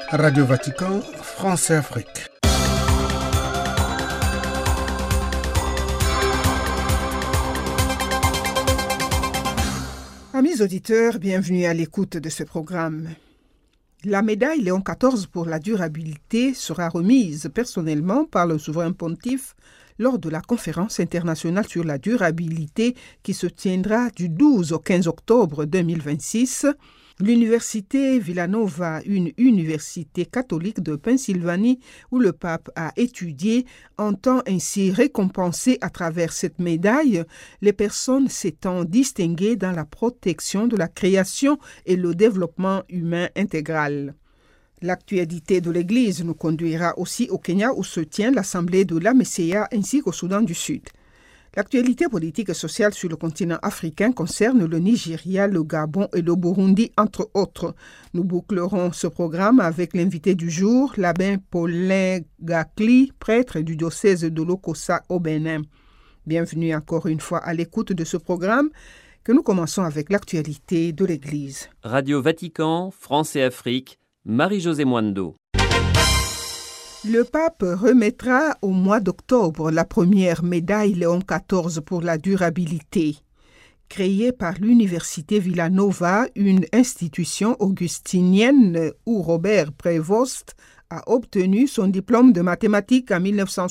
Radio Vatican, France et Afrique. Amis auditeurs, bienvenue à l'écoute de ce programme. La médaille Léon XIV pour la durabilité sera remise personnellement par le souverain pontife lors de la conférence internationale sur la durabilité qui se tiendra du 12 au 15 octobre 2026. L'université Villanova, une université catholique de Pennsylvanie où le pape a étudié, entend ainsi récompenser à travers cette médaille les personnes s'étant distinguées dans la protection de la création et le développement humain intégral. L'actualité de l'Église nous conduira aussi au Kenya où se tient l'Assemblée de la Messia ainsi qu'au Soudan du Sud. L'actualité politique et sociale sur le continent africain concerne le Nigeria, le Gabon et le Burundi, entre autres. Nous bouclerons ce programme avec l'invité du jour, l'abbé Paulin Gakli, prêtre du diocèse de Lokossa au Bénin. Bienvenue encore une fois à l'écoute de ce programme que nous commençons avec l'actualité de l'Église. Radio Vatican, France et Afrique, Marie-Josée Mwando. Le pape remettra au mois d'octobre la première médaille Léon XIV pour la durabilité. Créée par l'université Villanova, une institution augustinienne où Robert Prévost a obtenu son diplôme de mathématiques en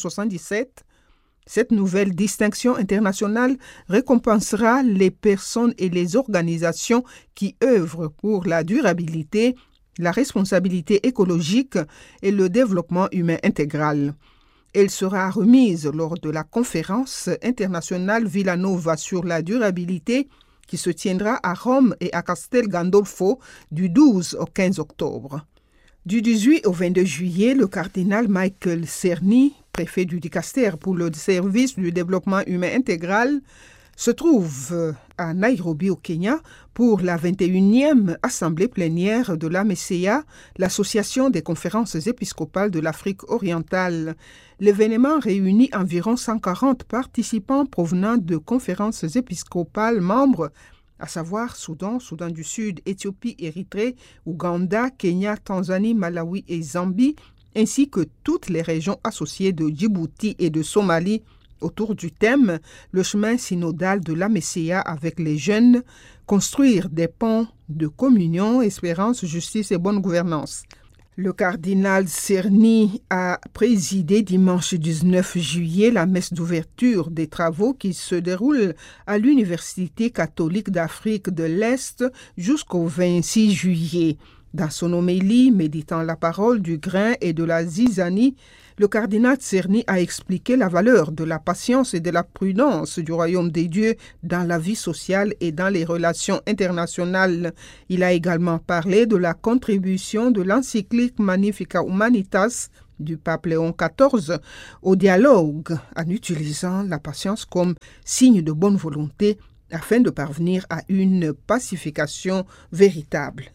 1977, cette nouvelle distinction internationale récompensera les personnes et les organisations qui œuvrent pour la durabilité, la responsabilité écologique et le développement humain intégral. Elle sera remise lors de la conférence internationale Villanova sur la durabilité qui se tiendra à Rome et à Castel Gandolfo du 12 au 15 octobre. Du 18 au 22 juillet, le cardinal Michael Cerny, préfet du Dicaster pour le service du développement humain intégral, se trouve à Nairobi au Kenya pour la 21e assemblée plénière de la MESEA, l'association des conférences épiscopales de l'Afrique orientale. L'événement réunit environ 140 participants provenant de conférences épiscopales membres, à savoir Soudan, Soudan du Sud, Éthiopie, Érythrée, Ouganda, Kenya, Tanzanie, Malawi et Zambie, ainsi que toutes les régions associées de Djibouti et de Somalie, autour du thème « Le chemin synodal de la MESEA avec les jeunes, construire des ponts de communion, espérance, justice et bonne gouvernance ». Le cardinal Cerny a présidé dimanche 19 juillet la messe d'ouverture des travaux qui se déroulent à l'Université catholique d'Afrique de l'Est jusqu'au 26 juillet. Dans son homélie, méditant la parole du grain et de la zizanie, le cardinal Cerny a expliqué la valeur de la patience et de la prudence du royaume des dieux dans la vie sociale et dans les relations internationales. Il a également parlé de la contribution de l'encyclique Magnificat Humanitas du pape Léon XIV au dialogue en utilisant la patience comme signe de bonne volonté afin de parvenir à une pacification véritable.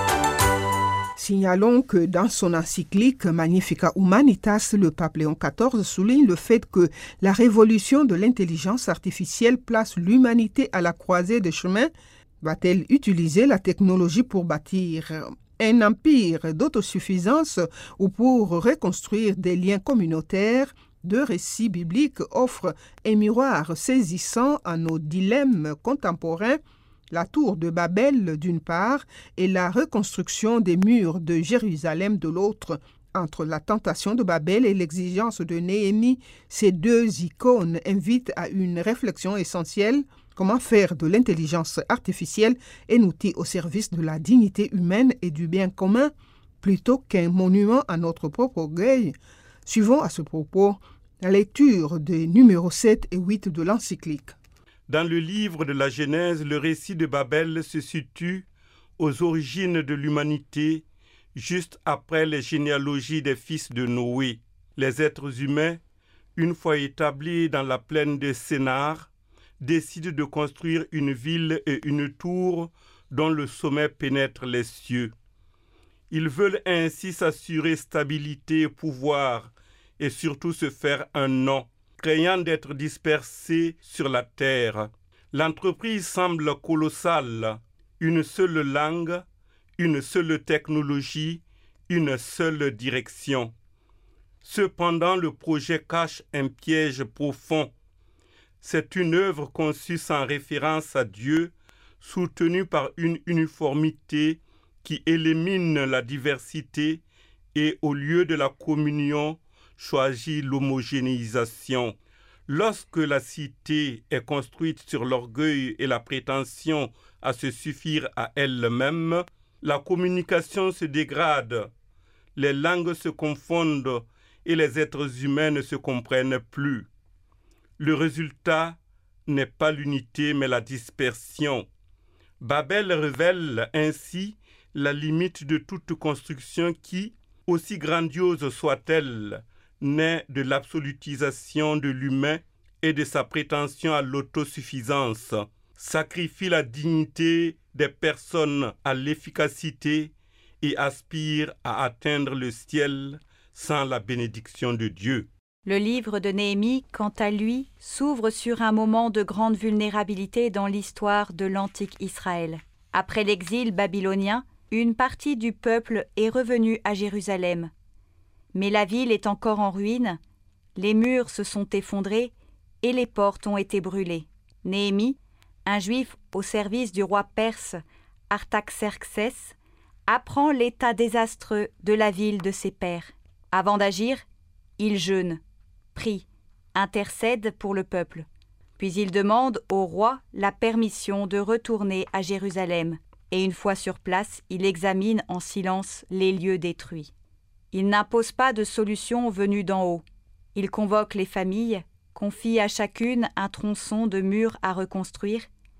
Signalons que dans son encyclique Magnificat Humanitas, le pape Léon XIV souligne le fait que la révolution de l'intelligence artificielle place l'humanité à la croisée des chemins. Va-t-elle utiliser la technologie pour bâtir un empire d'autosuffisance ou pour reconstruire des liens communautaires? Deux récits bibliques offrent un miroir saisissant à nos dilemmes contemporains. La tour de Babel d'une part et la reconstruction des murs de Jérusalem de l'autre. Entre la tentation de Babel et l'exigence de Néhémie, ces deux icônes invitent à une réflexion essentielle. Comment faire de l'intelligence artificielle un outil au service de la dignité humaine et du bien commun plutôt qu'un monument à notre propre orgueil? Suivons à ce propos la lecture des numéros 7 et 8 de l'encyclique. Dans le livre de la Genèse, le récit de Babel se situe aux origines de l'humanité, juste après les généalogies des fils de Noé. Les êtres humains, une fois établis dans la plaine de Sénar, décident de construire une ville et une tour dont le sommet pénètre les cieux. Ils veulent ainsi s'assurer stabilité, pouvoir et surtout se faire un nom, craignant d'être dispersés sur la terre. L'entreprise semble colossale, une seule langue, une seule technologie une seule direction. Cependant, le projet cache un piège profond. C'est une œuvre conçue sans référence à Dieu, soutenue par une uniformité qui élimine la diversité et, au lieu de la communion, choisit l'homogénéisation. Lorsque la cité est construite sur l'orgueil et la prétention à se suffire à elle-même, la communication se dégrade, les langues se confondent et les êtres humains ne se comprennent plus. Le résultat n'est pas l'unité mais la dispersion. Babel révèle ainsi la limite de toute construction qui, aussi grandiose soit-elle, naît de l'absolutisation de l'humain et de sa prétention à l'autosuffisance, sacrifie la dignité des personnes à l'efficacité et aspire à atteindre le ciel sans la bénédiction de Dieu. Le livre de Néhémie, quant à lui, s'ouvre sur un moment de grande vulnérabilité dans l'histoire de l'antique Israël. Après l'exil babylonien, une partie du peuple est revenue à Jérusalem. Mais la ville est encore en ruine, les murs se sont effondrés et les portes ont été brûlées. Néhémie, un juif au service du roi perse Artaxerxès, apprend l'état désastreux de la ville de ses pairs. Avant d'agir, il jeûne, prie, intercède pour le peuple. Puis il demande au roi la permission de retourner à Jérusalem. Et une fois sur place, il examine en silence les lieux détruits. Il n'impose pas de solution venue d'en haut. Il convoque les familles, confie à chacune un tronçon de mur à reconstruire,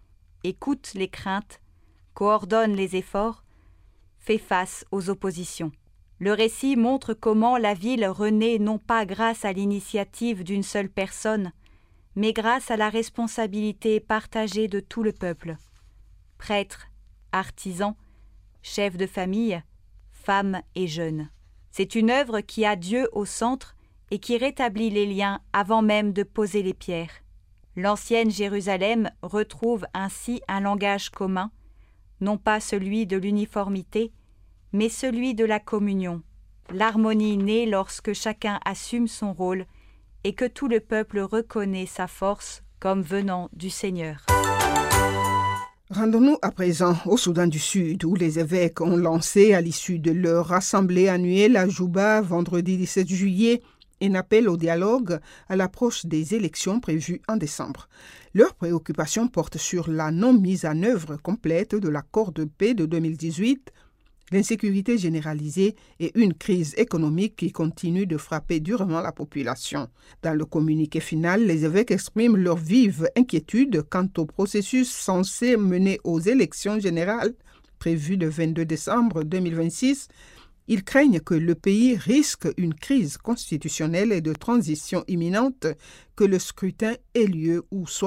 écoute les craintes, coordonne les efforts, fait face aux oppositions. Le récit montre comment la ville renaît non pas grâce à l'initiative d'une seule personne, mais grâce à la responsabilité partagée de tout le peuple. Prêtres, artisans, chefs de famille, femmes et jeunes. C'est une œuvre qui a Dieu au centre et qui rétablit les liens avant même de poser les pierres. L'ancienne Jérusalem retrouve ainsi un langage commun, non pas celui de l'uniformité, mais celui de la communion. L'harmonie naît lorsque chacun assume son rôle et que tout le peuple reconnaît sa force comme venant du Seigneur. Rendons-nous à présent au Soudan du Sud, où les évêques ont lancé à l'issue de leur assemblée annuelle à Juba vendredi 17 juillet un appel au dialogue à l'approche des élections prévues en décembre. Leurs préoccupations portent sur la non-mise en œuvre complète de l'accord de paix de 2018, l'insécurité généralisée et une crise économique qui continue de frapper durement la population. Dans le communiqué final, les évêques expriment leur vive inquiétude quant au processus censé mener aux élections générales prévues le 22 décembre 2026. Ils craignent que le pays risque une crise constitutionnelle et de transition imminente, que le scrutin ait lieu ou soit